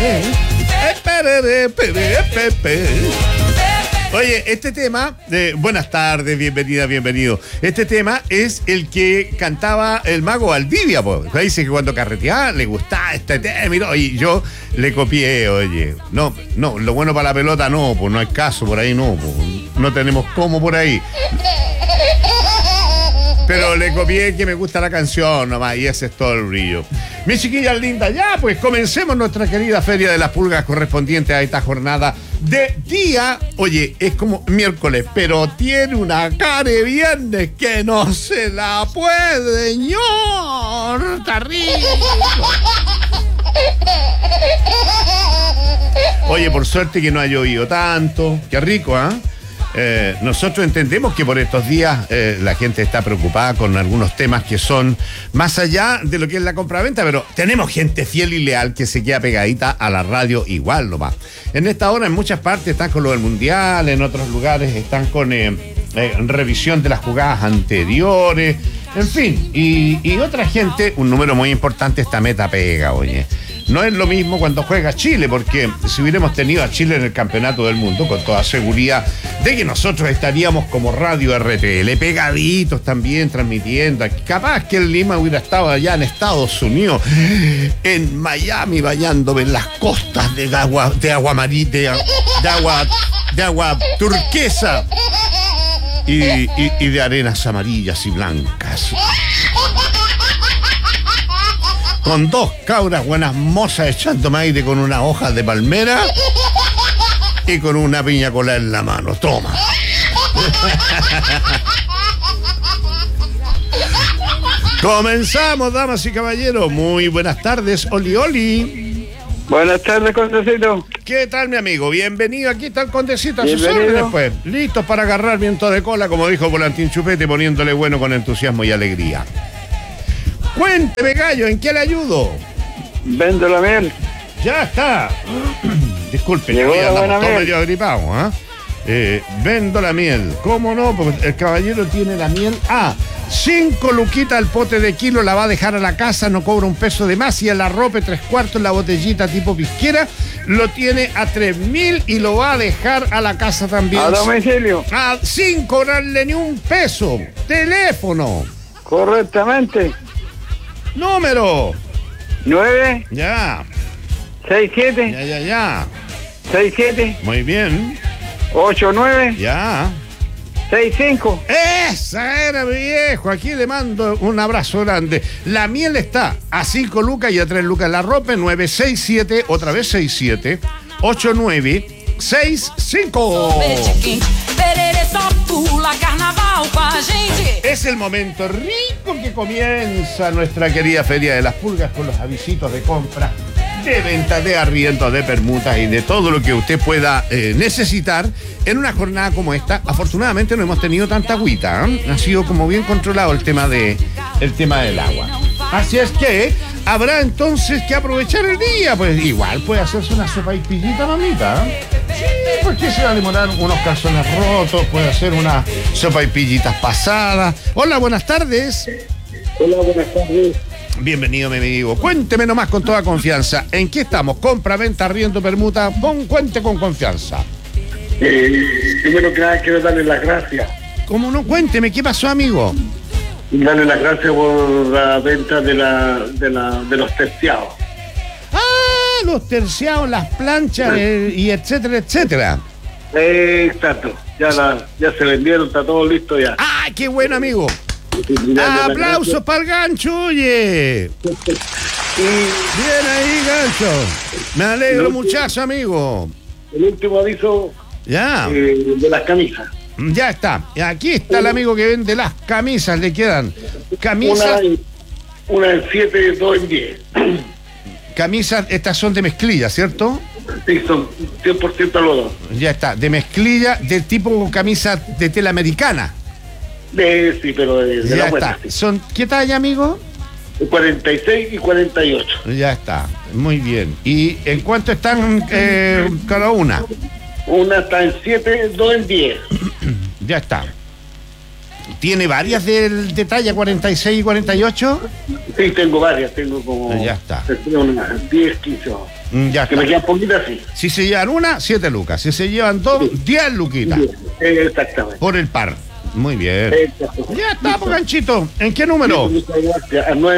Oye, este tema, buenas tardes, bienvenida, bienvenido. Este tema es el que cantaba el Mago Valdivia, pues. Dice que cuando carreteaba le gustaba este tema, y yo le copié, oye. No, lo bueno para la pelota no, pues no hay caso por ahí, no, pues. No tenemos cómo por ahí. Pero le copié que me gusta la canción nomás, y ese es todo el brillo. Mis chiquillas lindas, ya pues comencemos nuestra querida Feria de las Pulgas correspondiente a esta jornada de día. Oye, es como miércoles, pero tiene una cara de viernes que no se la puede, señor. Está rico. Oye, por suerte que no ha llovido tanto. Qué rico, ¿ah? Nosotros entendemos que por estos días la gente está preocupada con algunos temas que son más allá de lo que es la compraventa, pero tenemos gente fiel y leal que se queda pegadita a la radio igual nomás. En esta hora en muchas partes están con lo del mundial, en otros lugares están con revisión de las jugadas anteriores, en fin, y otra gente, un número muy importante, esta meta pega, oye. No es lo mismo cuando juega Chile, porque si hubiéramos tenido a Chile en el campeonato del mundo, con toda seguridad de que nosotros estaríamos como Radio RTL, pegaditos también, transmitiendo. Capaz que el Lima hubiera estado allá en Estados Unidos, en Miami, bañándome en las costas de agua turquesa y de arenas amarillas y blancas. Con dos cabras buenas mozas echándome aire con unas hojas de palmera y con una piña colada en la mano. Toma. Comenzamos, damas y caballeros. Muy buenas tardes, Oli Oli. Buenas tardes, Condecito. ¿Qué tal, mi amigo? Bienvenido. Aquí está el Condecito a sus órdenes, pues. Listos para agarrar viento de cola, como dijo Volantín Chupete, poniéndole bueno con entusiasmo y alegría. Cuénteme, gallo, ¿en qué le ayudo? Vendo la miel. Ya está. Disculpe, llegó la buena miel. Medio agripado, vendo la miel. ¿Cómo no? Porque el caballero tiene la miel a 5 luquitas al pote de kilo, la va a dejar a la casa, no cobra un peso de más, y el arrope 3/4 en la botellita tipo pisquera lo tiene a 3.000 y lo va a dejar a la casa también. A domicilio. Sin cobrarle ni un peso. Teléfono. Correctamente. Número 9. Ya. 67. Ya. 67. Muy bien. 89. Ya. 65. Esa era, mi viejo. Aquí le mando un abrazo grande. La miel está a 5 lucas y a 3 lucas la ropa. 967, otra vez 67, 8965. Es el momento rico que comienza nuestra querida Feria de las Pulgas con los avisitos de compra, de venta, de arriendo, de permutas y de todo lo que usted pueda necesitar en una jornada como esta. Afortunadamente no hemos tenido tanta agüita, ha sido como bien controlado el tema del agua. Así es que habrá entonces que aprovechar el día, pues igual puede hacerse una sopaipillita, mamita. Sí, porque se va a demorar unos calzones rotos, puede hacer unas sopaipillitas pasadas. Hola, buenas tardes. Hola, buenas tardes. Bienvenido, mi amigo. Cuénteme nomás con toda confianza. ¿En qué estamos? Compra, venta, arriendo, permuta. Cuente con confianza. Primero que nada quiero darle las gracias. ¿Cómo no? Cuénteme, ¿qué pasó, amigo? Darle las gracias por la venta de los terciados. Los terciados, las planchas y etcétera, etcétera. Exacto. Ya se vendieron, está todo listo ya. ¡Ah, qué bueno, amigo! ¡Aplausos para el gancho, oye! Bien ahí, gancho. Me alegro muchacho, amigo. El último aviso ya de las camisas. Ya está. Aquí está el amigo que vende las camisas. Le quedan camisas. Una en 7, 2 en 10. Camisas, estas son de mezclilla, ¿cierto? Sí, son 100% algodón. Ya está, de mezclilla, del tipo camisa de tela americana. Sí, pero de ya la está. buena. Sí. ¿Son qué talla, amigo? 46 y 48. Ya está, muy bien. ¿Y en cuánto están cada una? Una está en 7, 2 en 10. Ya está. ¿Tiene varias de talla 46 y 48? Sí, tengo varias, tengo como... Ya está. Unas 10, 15. Ya Que me está. quedan poquitas, sí. Si se llevan una, 7 lucas. Si se llevan dos, 10 luquitas. Exactamente. Por el par. Muy bien. Exactamente. Ya está, pues, Ganchito. ¿En qué número? Muchas gracias. Al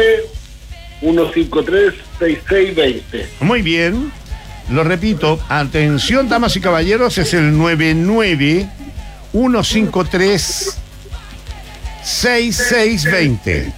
99-153-6620. Muy bien. Lo repito. Atención, damas y caballeros, es el 99-153-6620.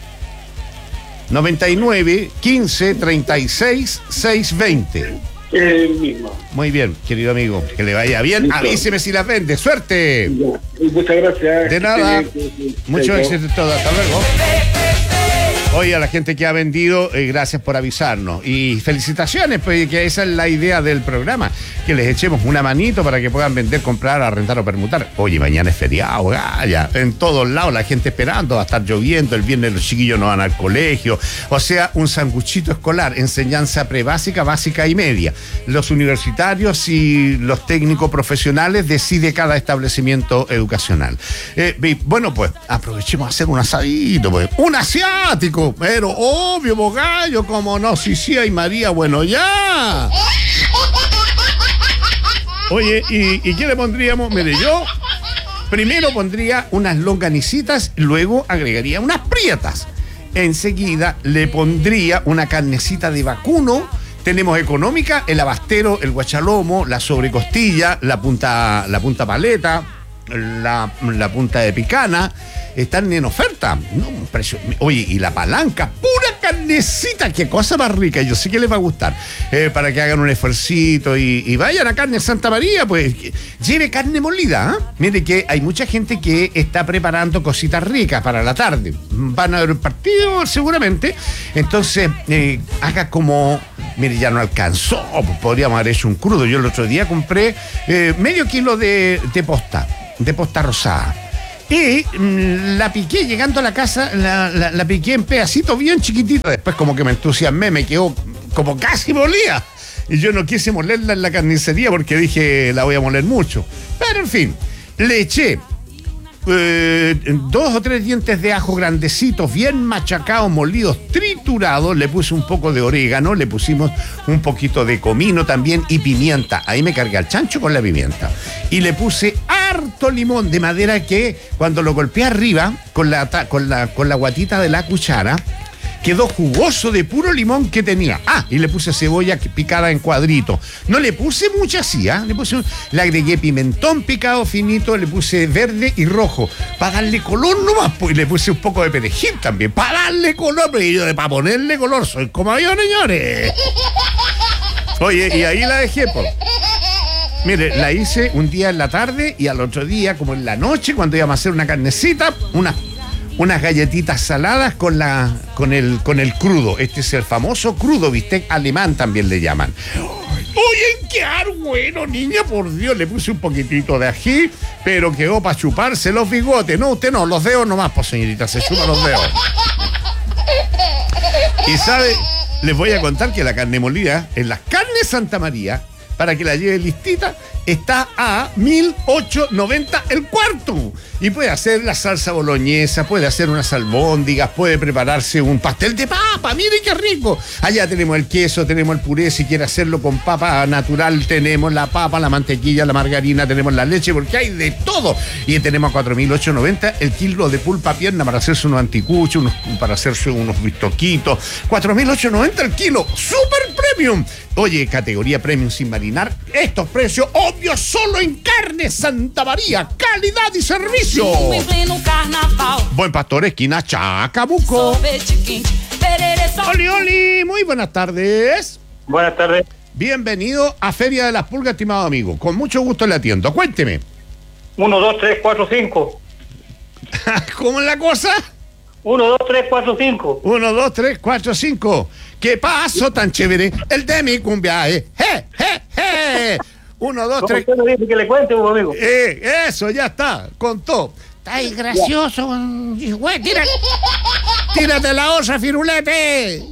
99 15 36 620. El mismo. Muy bien, querido amigo, que le vaya bien. Listo. Avíseme si las vende. ¡Suerte! Ya. Muchas gracias. De nada. Mucho Chao. éxito en todo. Hasta luego. Oye, a la gente que ha vendido, gracias por avisarnos. Y felicitaciones, pues, que esa es la idea del programa. Que les echemos una manito para que puedan vender, comprar, arrendar o permutar. Oye, mañana es feriado, ya. En todos lados la gente esperando, va a estar lloviendo, el viernes los chiquillos no van al colegio. O sea, un sanguchito escolar, enseñanza prebásica, básica y media. Los universitarios y los técnicos profesionales decide cada establecimiento educacional. Bueno, pues, aprovechemos a hacer un asadito, pues. ¡Un asiático! Pero obvio, bogallo, como no, sí, y María, bueno, ya. Oye, ¿y qué le pondríamos? Mire, yo primero pondría unas longanicitas, luego agregaría unas prietas. Enseguida le pondría una carnecita de vacuno. Tenemos económica, el abastero, el guachalomo, la sobrecostilla, la punta paleta, la punta de picana. Están en oferta. No, un precio. Oye, y la palanca, pura carnecita, qué cosa más rica. Yo sé que les va a gustar. Para que hagan un esfuerccito y vayan a Carne Santa María, pues lleve carne molida. Mire que hay mucha gente que está preparando cositas ricas para la tarde. Van a ver un partido seguramente. Entonces, haga como, mire, ya no alcanzó, podríamos haber hecho un crudo. Yo el otro día compré medio kilo de posta rosada. Y la piqué llegando a la casa, la piqué en pedacitos bien chiquititos. Después como que me entusiasmé, me quedó como casi molida. Y yo no quise molerla en la carnicería porque dije, la voy a moler mucho. Pero en fin, le eché 2 o 3 dientes de ajo grandecitos, bien machacados, molidos, triturados. Le puse un poco de orégano, le pusimos un poquito de comino también y pimienta. Ahí me cargué al chancho con la pimienta. Y le puse harto limón, de manera que cuando lo golpeé arriba con la guatita de la cuchara, quedó jugoso de puro limón que tenía. Y le puse cebolla picada en cuadritos. No le puse mucha así, le agregué pimentón picado finito, le puse verde y rojo, para darle color nomás, pues le puse un poco de perejil también, para darle color, pero yo para ponerle color soy como yo, señores. Oye, y ahí la dejé, pues. Mire, la hice un día en la tarde y al otro día, como en la noche, cuando íbamos a hacer una carnecita, unas galletitas saladas con el crudo. Este es el famoso crudo bistec alemán, también le llaman. Oye, quedar bueno, niña, por Dios. Le puse un poquitito de ají, pero quedó para chuparse los bigotes. No, usted no, los dedos nomás, pues, señorita, se chupa los dedos. Y sabe, les voy a contar que la carne molida en las Carnes Santa María, para que la lleve listita, está a 1.890 el cuarto. Y puede hacer la salsa boloñesa, puede hacer unas albóndigas, puede prepararse un pastel de papa. ¡Mire qué rico! Allá tenemos el queso, tenemos el puré. Si quiere hacerlo con papa natural, tenemos la papa, la mantequilla, la margarina, tenemos la leche, porque hay de todo. Y tenemos a 4.890 el kilo de pulpa pierna para hacerse unos anticuchos, para hacerse unos bistoquitos. 4.890 el kilo. ¡Super premium! Oye, categoría premium sin marinar. Estos precios obvios solo en Carne Santa María. Calidad y servicio. Buen Pastor, esquina Chacabuco. Oli, muy buenas tardes. Buenas tardes. Bienvenido a Feria de las Pulgas, estimado amigo. Con mucho gusto le atiendo. Cuénteme. 1, 2, 3, 4, 5. ¿Cómo es la cosa? 1, 2, 3, 4, 5. 1, 2, 3, 4, 5. ¿Qué pasó tan chévere? El de mi cumbia, ¡je! 1, 2, 3. ¿Cómo usted me dice que le cuente, amigo? Eso, ya está. Contó. Está ahí gracioso. Güey, tírate la osa, firulete.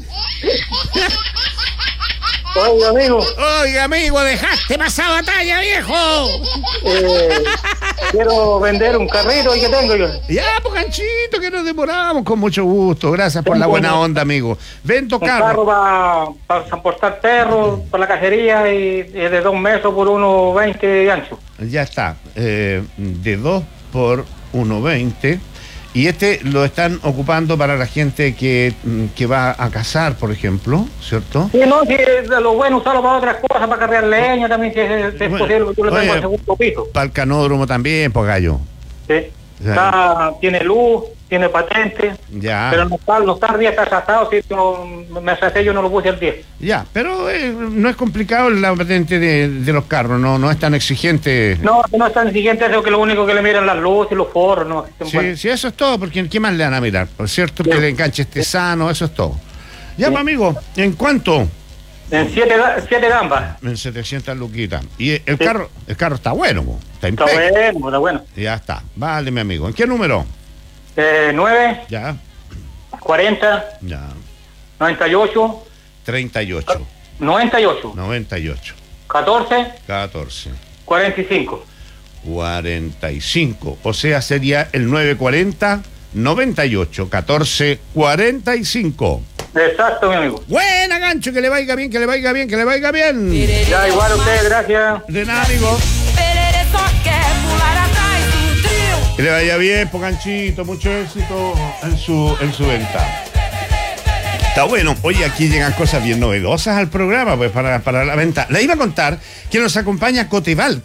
Oiga, amigo, dejaste pasar batalla, viejo. quiero vender un carrito que tengo yo. Ya, pues Ganchito, que nos demoramos, con mucho gusto. Gracias por la buena onda, amigo. Vendo Un carro para transportar perros, para la cacería y es de 2 metros por 1,20 de ancho. Ya está, de 2 por 1,20. Y lo están ocupando para la gente que va a cazar, por ejemplo, ¿cierto? Sí, no, sí, lo bueno usarlo para otras cosas, para cargar leña también, si es posible, que tú lo tengas al segundo piso. Para el canódromo también, pues gallo. Sí. Tiene luz, tiene patente, ya. Pero no está el día está atrasado, si me atrasé yo no lo puse al 10. Ya, pero no es complicado la patente de los carros, no es tan exigente. No es tan exigente, eso que lo único que le miran las luces y los forros, ¿no? Sí, eso es todo, porque ¿qué más le van a mirar? Por cierto, que el enganche esté sano, eso es todo. Ya, pues, amigo, ¿en cuánto? En 7 gambas. En 700 luquitas. Y el carro está bueno, po. Está bueno. Ya está. Vale, mi amigo. ¿En qué número? 9. Ya. 40. Ya. 98. 38. 98. 98. 14. 14. 45. 45. O sea, sería el 940 98 14 45. Exacto, mi amigo. Buena, Gancho, que le vaya bien, que le vaya bien, que le vaya bien. Ya, igual a usted, gracias. De nada, amigo. Que le vaya bien, pues, Ganchito, mucho éxito en su venta. Está bueno. Oye, aquí llegan cosas bien novedosas al programa, pues para la venta. Le iba a contar que nos acompaña Coteval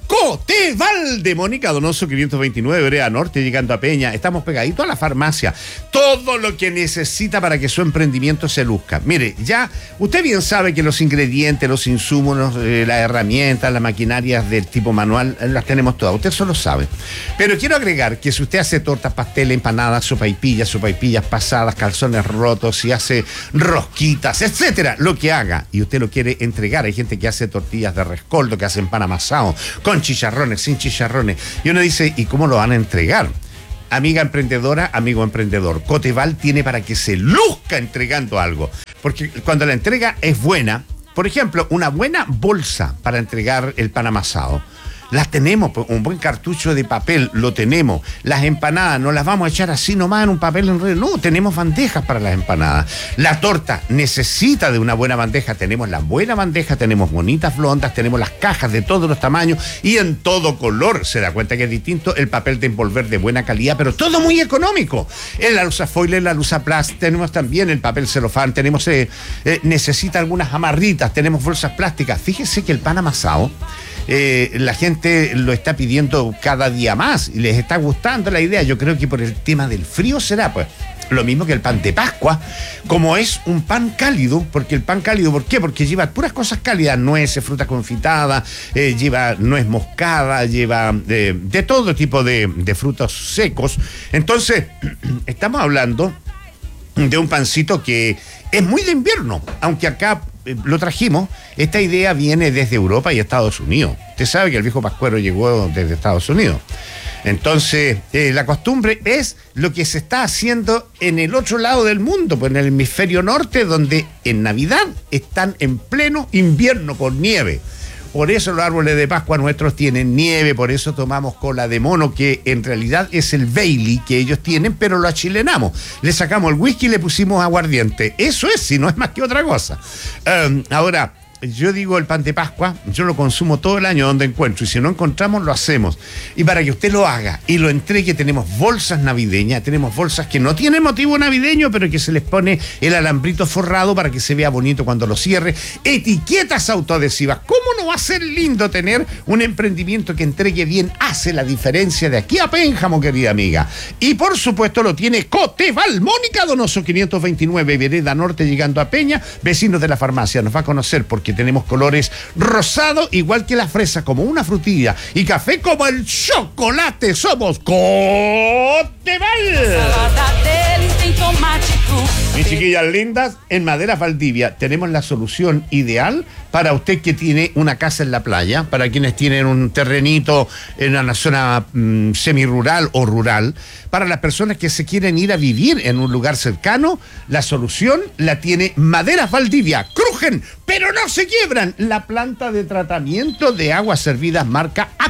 de Mónica Donoso 529, Vereda Norte, llegando a Peña. Estamos pegaditos a la farmacia. Todo lo que necesita para que su emprendimiento se luzca. Mire, ya usted bien sabe que los ingredientes, los insumos, las herramientas, las maquinarias del tipo manual, las tenemos todas. Usted solo sabe. Pero quiero agregar que si usted hace tortas, pasteles, empanadas, sopaipillas pasadas, calzones rotos, si hace rosquitas, etcétera, lo que haga y usted lo quiere entregar. Hay gente que hace tortillas de rescoldo, que hacen pan amasado, con chicharrones, sin chicharrones, y uno dice, ¿y cómo lo van a entregar? Amiga emprendedora, amigo emprendedor, Coteval tiene para que se luzca entregando algo, porque cuando la entrega es buena, por ejemplo, una buena bolsa para entregar el pan amasado, las tenemos, un buen cartucho de papel, lo tenemos. Las empanadas, no las vamos a echar así nomás en un papel enredado. No, tenemos bandejas para las empanadas. La torta necesita de una buena bandeja. Tenemos la buena bandeja, tenemos bonitas blondas, tenemos las cajas de todos los tamaños y en todo color. Se da cuenta que es distinto el papel de envolver de buena calidad, pero todo muy económico. En la Lusa Foil, en la Lusa Plus, tenemos también el papel celofán, tenemos, necesita algunas amarritas, tenemos bolsas plásticas. Fíjese que el pan amasado, la gente lo está pidiendo cada día más y les está gustando la idea. Yo creo que por el tema del frío será, pues, lo mismo que el pan de Pascua, como es un pan cálido, porque el pan cálido, ¿por qué? Porque lleva puras cosas cálidas, nueces, fruta confitada, lleva nuez moscada, lleva de todo tipo de frutos secos. Entonces, estamos hablando de un pancito que es muy de invierno, aunque acá lo trajimos. Esta idea viene desde Europa y Estados Unidos. Usted sabe que el viejo pascuero llegó desde Estados Unidos. Entonces, la costumbre es lo que se está haciendo en el otro lado del mundo, pues en el hemisferio norte, donde en Navidad están en pleno invierno con nieve. Por eso los árboles de Pascua nuestros tienen nieve, por eso tomamos cola de mono, que en realidad es el Bailey que ellos tienen, pero lo achilenamos. Le sacamos el whisky y le pusimos aguardiente. Eso es, si no es más que otra cosa. Ahora, yo digo, el pan de Pascua, yo lo consumo todo el año donde encuentro, y si no encontramos, lo hacemos. Y para que usted lo haga y lo entregue, tenemos bolsas navideñas, tenemos bolsas que no tienen motivo navideño, pero que se les pone el alambrito forrado para que se vea bonito cuando lo cierre. Etiquetas autoadhesivas. ¿Cómo no va a ser lindo tener un emprendimiento que entregue bien? Hace la diferencia de aquí a Pénjamo, querida amiga. Y por supuesto lo tiene Coteval, Mónica Donoso 529, Vereda Norte, llegando a Peña. Vecinos de la farmacia, nos va a conocer porque tenemos colores rosado igual que la fresa, como una frutilla, y café como el chocolate. Somos Coteval. Mis chiquillas lindas, en Maderas Valdivia tenemos la solución ideal para usted que tiene una casa en la playa, para quienes tienen un terrenito en una zona semirural o rural, para las personas que se quieren ir a vivir en un lugar cercano. La solución la tiene Maderas Valdivia. Crujen, pero no se quiebran. La planta de tratamiento de aguas servidas marca Aqua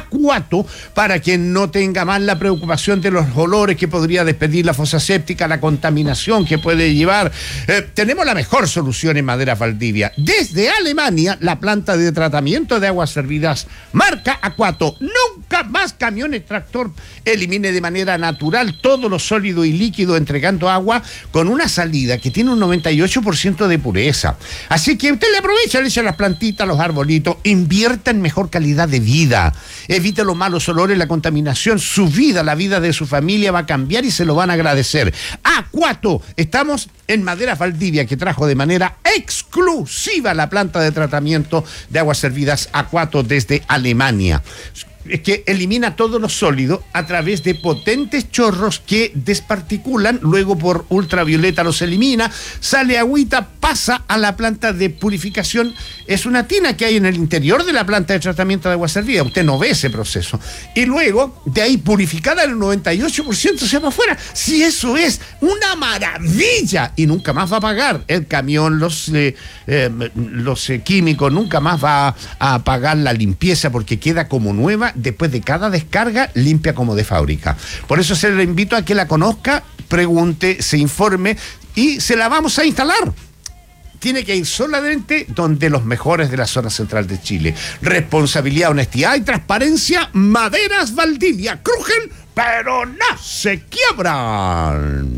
Acuato para que no tenga más la preocupación de los olores que podría despedir la fosa séptica, la contaminación que puede llevar. Tenemos la mejor solución en Maderas Valdivia. Desde Alemania, la planta de tratamiento de aguas servidas marca Acuato. Nunca más camiones tractor elimine de manera natural todo lo sólido y líquido, entregando agua con una salida que tiene un 98% de pureza. Así que usted le aprovecha, le echa las plantitas, los arbolitos, invierta en mejor calidad de vida, evite los malos olores, la contaminación. Su vida, la vida de su familia va a cambiar y se lo van a agradecer. Acuato, estamos en Maderas Valdivia, que trajo de manera exclusiva la planta de tratamiento de aguas servidas Acuato desde Alemania. Es que elimina todo lo sólido a través de potentes chorros que desparticulan, luego por ultravioleta los elimina, sale agüita, pasa a la planta de purificación. Es una tina que hay en el interior de la planta de tratamiento de agua servida, usted no ve ese proceso. Y luego, de ahí purificada el 98% se va afuera. Si eso es una maravilla, y nunca más va a pagar el camión, los químicos, nunca más va a pagar la limpieza porque queda como nueva. Después de cada descarga, limpia como de fábrica. Por eso se le invito a que la conozca, pregunte, se informe y se la vamos a instalar. Tiene que ir solamente donde los mejores de la zona central de Chile. Responsabilidad, honestidad y transparencia. Maderas Valdivia. Crujen, pero no se quiebran.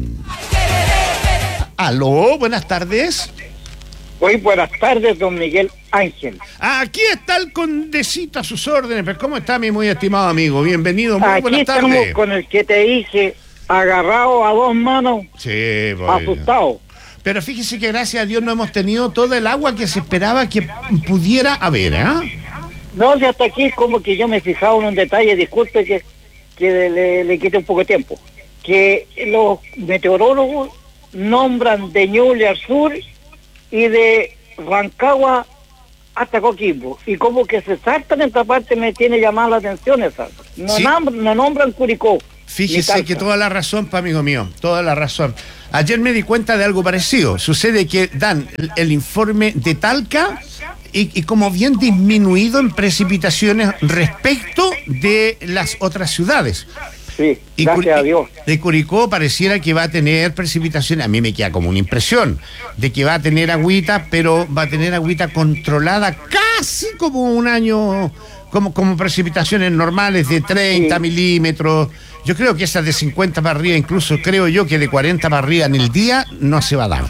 Aló, buenas tardes. Muy buenas tardes, don Miguel Ángel. Aquí está el condecito a sus órdenes. Pero ¿cómo está, mi muy estimado amigo? Bienvenido, muy Aquí buenas tardes. estamos con el que te dije, agarrado a dos manos, Sí, pues. asustado. Pero fíjese que gracias a Dios no hemos tenido todo el agua que se esperaba que pudiera haber, ¿eh? No, si hasta aquí es como que yo me fijaba en un detalle, disculpe que le quite un poco de tiempo, que los meteorólogos nombran de Ñuble al sur y de Rancagua hasta Coquimbo, y como que se saltan en esta parte, me tiene llamada la atención esa. No, Sí. no nombran Curicó. Fíjese que toda la razón, amigo mío, toda la razón. Ayer me di cuenta de algo parecido. Sucede que dan el informe de Talca y como bien disminuido en precipitaciones respecto de las otras ciudades. Sí, gracias a Dios. De Curicó pareciera que va a tener precipitación. A mí me queda como una impresión de que va a tener agüita, pero va a tener agüita controlada casi como un año, como precipitaciones normales de 30 milímetros. Yo creo que esas de 50 para arriba, incluso creo yo que de 40 para arriba en el día no se va a dar.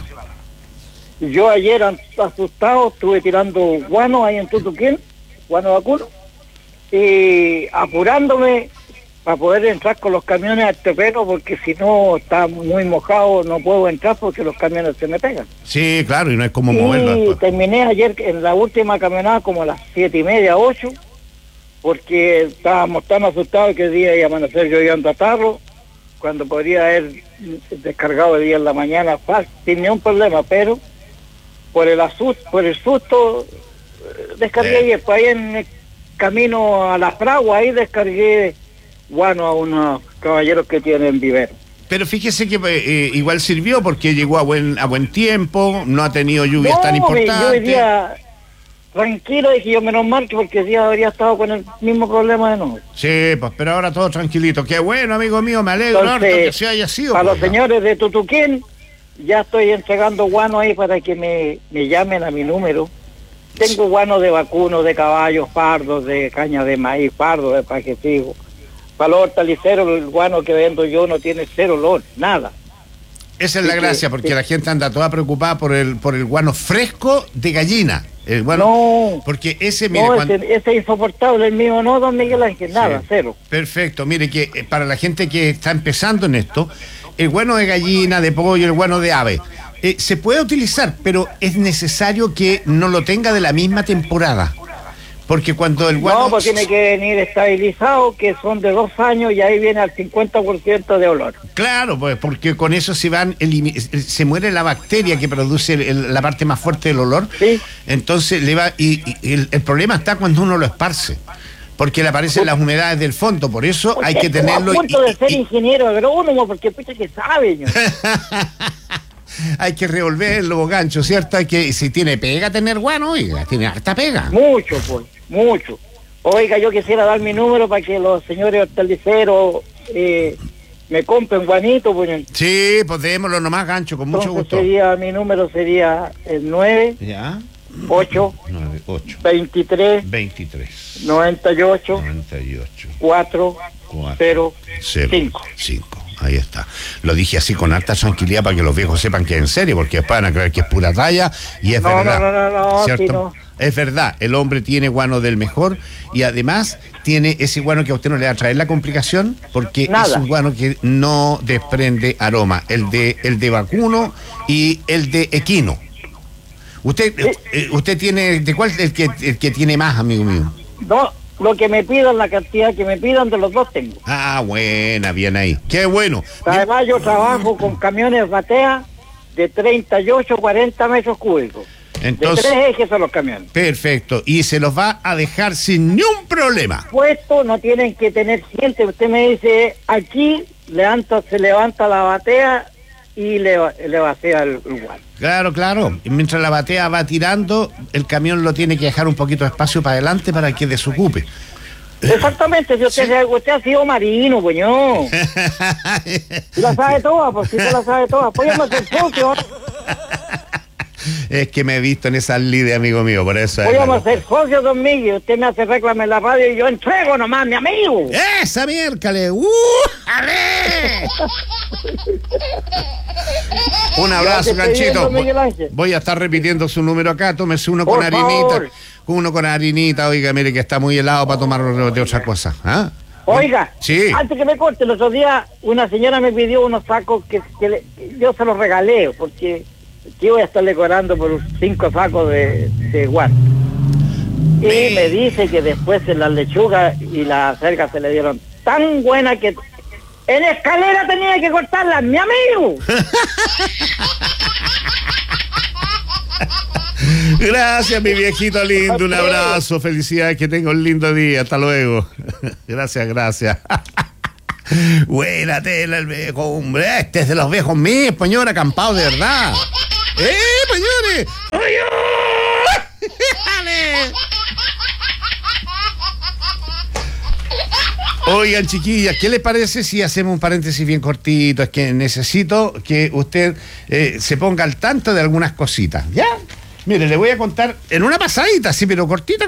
Yo ayer asustado estuve tirando guano ahí en Tutuquín, guano vacuno, y apurándome para poder entrar con los camiones al terreno, porque si no está muy mojado no puedo entrar porque los camiones se me pegan. Sí, claro, y no es como moverlo Y después. terminé ayer en la última camionada como a las 7:30, 8, porque estábamos tan asustados que el día iba a amanecer lloviendo a tarro, cuando podría haber descargado el día en la mañana fácil, sin ningún problema, pero por el susto descargué ayer, pues ahí en el camino a la fragua, ahí descargué guano a unos caballeros que tienen vivero. Pero fíjese que igual sirvió porque llegó a buen tiempo, no ha tenido lluvias tan Yo hoy importantes. día tranquilo, dije yo, menos mal, porque el día habría estado con el mismo problema de nuevo. Sí, pues, pero ahora todo tranquilito. Qué bueno, amigo mío, me alegro harto que se haya sido. Para los pues, señores de Tutuquín, ya estoy entregando guano ahí para que me llamen a mi número. Tengo guano de vacuno, de caballos, pardos, de caña de maíz, pardos, de paquetigo. Para los hortaliceros, el guano que vendo yo no tiene cero olor, nada. Esa es la gracia, porque la gente anda toda preocupada por el guano fresco de gallina. El guano, No, porque ese, mire, no, cuando... ese es insoportable, el mío no, don Miguel Ángel, nada, Sí. cero. Perfecto, mire que para la gente que está empezando en esto, el guano de gallina, de pollo, el guano de ave, se puede utilizar, pero es necesario que no lo tenga de la misma temporada. Porque cuando el guano... No, pues tiene que venir estabilizado, que son de 2 años, y ahí viene al 50% de olor. Claro, pues porque con eso se muere la bacteria que produce la parte más fuerte del olor. Sí. Entonces y el problema está cuando uno lo esparce, porque le aparecen las humedades del fondo, por eso hay que tenerlo... A punto de ser ingeniero agrónomo, porque pucha que sabe, ño. Hay que revolverlo, bogancho, ¿cierto? Hay que, si tiene pega tener guano, oiga, tiene harta pega. Mucho, pues, mucho. Oiga, yo quisiera dar mi número para que los señores hortaliceros me compren guanito, pues. Sí, pues démoslo nomás, Gancho, con mucho Entonces gusto. mi número sería el 9 Ya. 8 9, 8, 23 23, 98 98, 4 0 5. 5. Ahí está. Lo dije así con harta tranquilidad para que los viejos sepan que es en serio, porque después van a creer que es pura talla y es verdad. No, ¿cierto? sí, no. Es verdad, el hombre tiene guano del mejor y además tiene ese guano que a usted no le va a traer la complicación porque Nada. es un guano que no desprende aroma, el de vacuno y el de equino. Usted tiene, ¿de cuál el que tiene más, amigo mío? No, lo que me pidan, la cantidad que me pidan, de los dos tengo. Ah, buena, bien ahí. Qué bueno. Además, yo trabajo con camiones batea de 38, 40 metros cúbicos. Entonces, de 3 ejes son los camiones. perfecto. Y se los va a dejar sin ni un problema. Puesto, no tienen que tener siguiente. Usted me dice, aquí se levanta la batea y le vacía el guante. Claro, claro. Y mientras la batea va tirando, el camión lo tiene que dejar un poquito de espacio para adelante para que desocupe. Exactamente, si usted ha sido marino, coño. La sabe toda, pues si usted la sabe toda. Podríamos ser socios. Es que me he visto en esas lides, amigo mío, por eso. Podríamos ser socios, don Miguel. Usted me hace reclame en la radio y yo entrego nomás, mi amigo. ¡Esa miércoles! ¡A ver! Un abrazo, Ganchito. Voy a estar repitiendo su número acá. Tómese uno con harinita. Uno con harinita, oiga, mire que está muy helado para tomar de otra cosa. ¿Ah? Oiga, sí. Antes que me corte, el otro día una señora me pidió unos sacos que yo se los regalé, porque yo voy a estar decorando por 5 sacos de guante. Y me dice que después en las lechugas y las acelgas se le dieron tan buena que en escalera tenía que cortarlas, mi amigo. Gracias, mi viejito lindo. Un abrazo, felicidades, que tenga un lindo día. Hasta luego. Gracias. Buena tela el viejo, hombre. Este es de los viejos míos, español, acampado de verdad. Españoles! Oigan, chiquillas, ¿qué les parece si hacemos un paréntesis bien cortito? Es que necesito que usted se ponga al tanto de algunas cositas, ¿ya? Mire, le voy a contar en una pasadita, sí, pero cortita,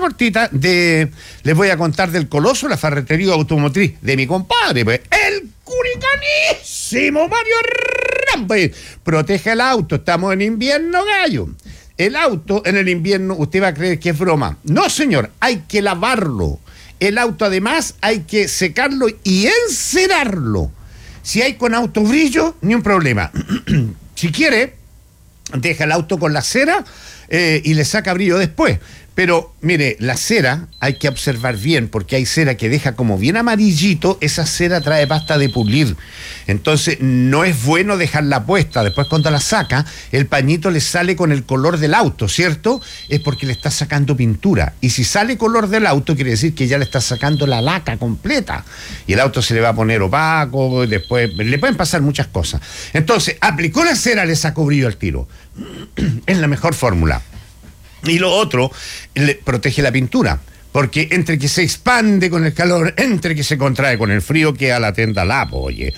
les voy a contar del Coloso, la ferretería automotriz de mi compadre, pues, el curicanísimo Mario Ramírez. Protege el auto, estamos en invierno, gallo. El auto en el invierno, usted va a creer que es broma. No, señor, hay que lavarlo. El auto, además, hay que secarlo y encerarlo. Si hay con autobrillo, ni un problema. Si quiere, deja el auto con la cera y le saca brillo después. Pero, mire, la cera hay que observar bien, porque hay cera que deja como bien amarillito, esa cera trae pasta de pulir. Entonces, no es bueno dejarla puesta. Después, cuando la saca, el pañito le sale con el color del auto, ¿cierto? Es porque le está sacando pintura. Y si sale color del auto, quiere decir que ya le está sacando la laca completa. Y el auto se le va a poner opaco, y después le pueden pasar muchas cosas. Entonces, aplicó la cera, le sacó brillo al tiro. Es la mejor fórmula. Y lo otro, le protege la pintura, porque entre que se expande con el calor, entre que se contrae con el frío, queda la tenda lapo, oye.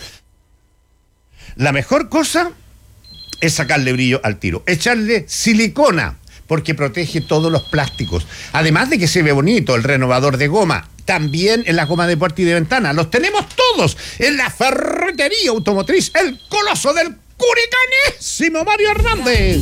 La mejor cosa es sacarle brillo al tiro, echarle silicona, porque protege todos los plásticos. Además de que se ve bonito, el renovador de goma, también en la goma de puerta y de ventana. Los tenemos todos en la ferretería automotriz, el Coloso del curicanísimo Mario Hernández.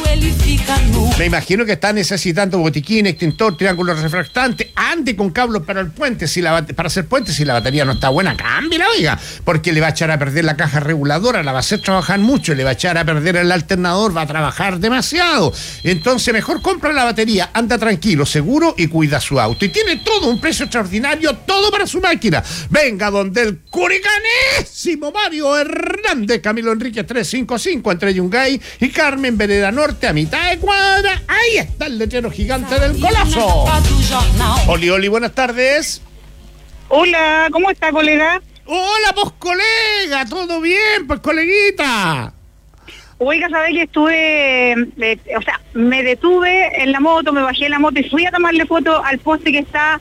Me imagino que está necesitando botiquín, extintor, triángulo refractante. Ande con cablos para el puente, para hacer puentes. Si la batería no está buena, cámbiala, oiga, porque le va a echar a perder la caja reguladora, la va a hacer trabajar mucho, le va a echar a perder el alternador, va a trabajar demasiado. Entonces mejor compra la batería, anda tranquilo, seguro y cuida su auto. Y tiene todo un precio extraordinario, todo para su máquina. Venga donde el curicanísimo Mario Hernández, Camilo Enríquez 355, entre Yungay y Carmen, Vereda Norte, a mitad de cuadra. Ahí está el letrero gigante del Coloso. Oli, buenas tardes. Hola, ¿cómo está, colega? Hola, pues, colega, ¿todo bien, pues, coleguita? Oiga, sabés que estuve, me detuve en la moto, me bajé en la moto y fui a tomarle foto al poste que está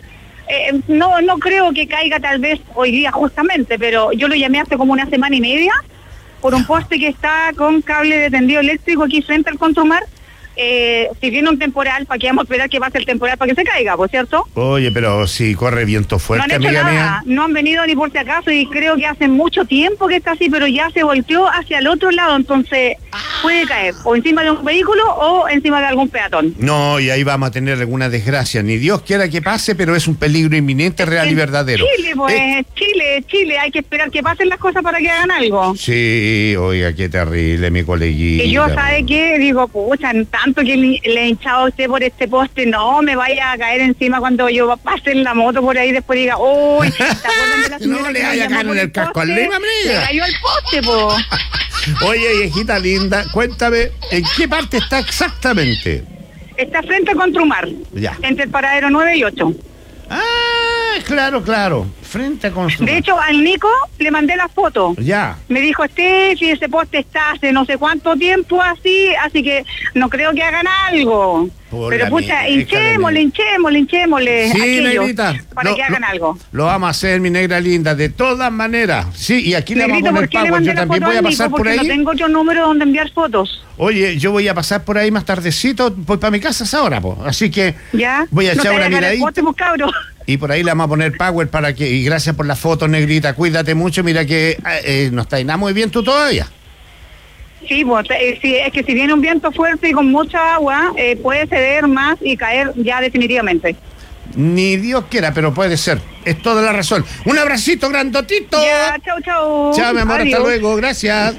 no creo que caiga tal vez hoy día justamente, pero yo lo llamé hace como una semana y media por un poste que está con cable de tendido eléctrico aquí frente al Contromar. Si viene un temporal, ¿para qué vamos a esperar que pase el temporal para que se caiga, por cierto? Oye, pero si corre viento fuerte, no han hecho amiga nada, mía. no han venido ni por si acaso y creo que hace mucho tiempo que está así, pero ya se volteó hacia el otro lado, entonces puede caer o encima de un vehículo o encima de algún peatón. No, y ahí vamos a tener alguna desgracia. Ni Dios quiera que pase, pero es un peligro inminente, real y verdadero. Chile, pues, Chile, hay que esperar que pasen las cosas para que hagan algo. Sí, oiga, qué terrible, mi coleguita. Y yo, ¿sabe qué? Digo, pucha, tanto que le he hinchado a usted por este poste, no me vaya a caer encima cuando yo pase en la moto por ahí, después diga, uy, ¿te acuerdan de la señora No le que vaya a llamó caer por en el casco al poste? lema, amiga. Le cayó el poste, po. Oye, viejita linda, cuéntame, ¿en qué parte está exactamente? Está frente a Contromar, Ya. entre el paradero 9 y 8. Ah, claro, frente a construir. De hecho, al Nico le mandé la foto. Ya. Me dijo, si ese poste está hace no sé cuánto tiempo así que no creo que hagan algo. Hola, Pero pucha, déjale. hinchémosle Sí, aquello negrita. para que hagan algo. Lo vamos a hacer, mi negra linda, de todas maneras. Sí, y aquí le vamos Negrito, a ¿por poner qué le power. mandé Yo la también foto voy a al Nico? pasar por Porque ahí. no tengo otro número donde enviar fotos. Oye, yo voy a pasar por ahí más tardecito, voy para mi casa esa hora, pues. Así que ¿Ya? voy a no echar te una vayas a caer el miradita. poste, pues, cabro. Y por ahí le vamos a poner power para que... Y gracias por la foto, negrita. Cuídate mucho. Mira que no está nada muy bien tú todavía. Sí, pues, sí, es que si viene un viento fuerte y con mucha agua, puede ceder más y caer ya definitivamente. Ni Dios quiera, pero puede ser. Es toda la razón. Un abracito grandotito. Ya, chau. Chao, mi amor. Adiós. Hasta luego. Gracias.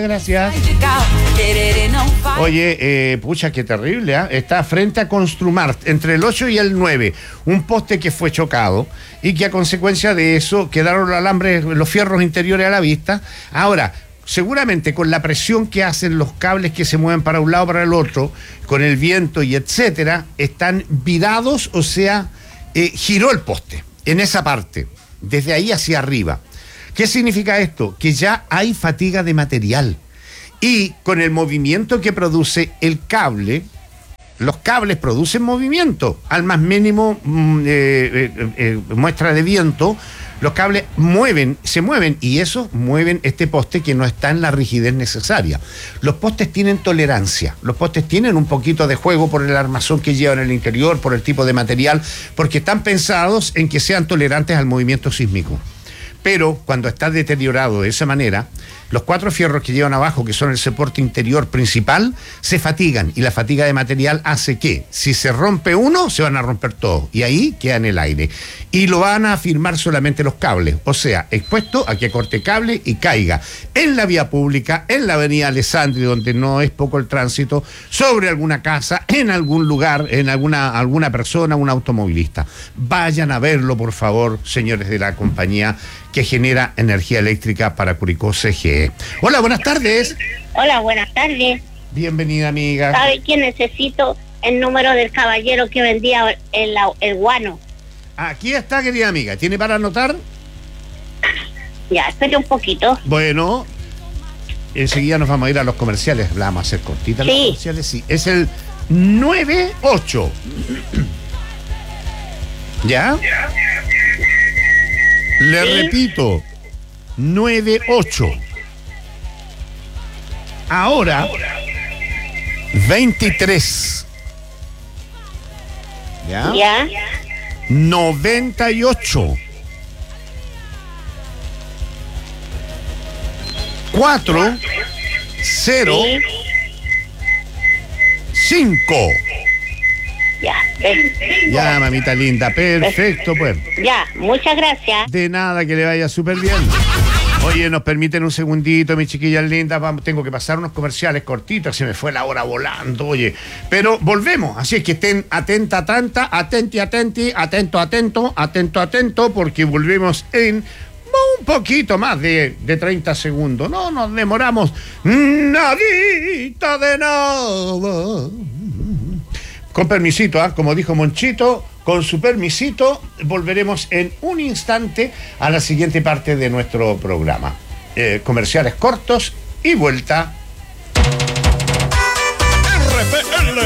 Oye, pucha, qué terrible, ¿eh? Está frente a Construmar, entre el 8 y el 9, un poste que fue chocado y que a consecuencia de eso quedaron los alambres, los fierros interiores a la vista. Ahora, seguramente con la presión que hacen los cables que se mueven para un lado para el otro, con el viento y etcétera, están virados, o sea, giró el poste en esa parte, desde ahí hacia arriba. ¿Qué significa esto? Que ya hay fatiga de material. Y con el movimiento que produce el cable, los cables producen movimiento. Al más mínimo muestra de viento, los cables se mueven, y eso mueven este poste que no está en la rigidez necesaria. Los postes tienen tolerancia, los postes tienen un poquito de juego por el armazón que llevan en el interior, por el tipo de material, porque están pensados en que sean tolerantes al movimiento sísmico. Pero cuando está deteriorado de esa manera, los 4 fierros que llevan abajo, que son el soporte interior principal, se fatigan, y la fatiga de material hace que, si se rompe uno, se van a romper todos, y ahí queda en el aire. Y lo van a firmar solamente los cables, o sea, expuesto a que corte cable y caiga en la vía pública, en la avenida Alessandri, donde no es poco el tránsito, sobre alguna casa, en algún lugar, en alguna persona, un automovilista. Vayan a verlo, por favor, señores de la compañía que genera energía eléctrica para Curicó CGE. Hola, buenas tardes. Hola, buenas tardes. Bienvenida, amiga. ¿Sabe quién necesito? El número del caballero que vendía el guano. Aquí está, querida amiga. ¿Tiene para anotar? Ya, espere un poquito. Bueno, enseguida nos vamos a ir a los comerciales. La vamos a hacer cortita los comerciales. Sí, es el 98. ¿Ya? Le repito, 98. Ahora, 23. ¿Ya? Ya. 98. 4 0 5. Ya. Ya, mamita linda, perfecto, pues. Ya, muchas gracias. De nada, que le vaya súper bien. Oye, nos permiten un segundito, mis chiquillas lindas, tengo que pasar unos comerciales cortitos, se me fue la hora volando, oye. Pero volvemos, así es que estén atenta, atento, porque volvemos en un poquito más de 30 segundos. No nos demoramos nadita de nada. Con permisito, como dijo Monchito, con su permisito, volveremos en un instante a la siguiente parte de nuestro programa. Comerciales cortos y vuelta. RPL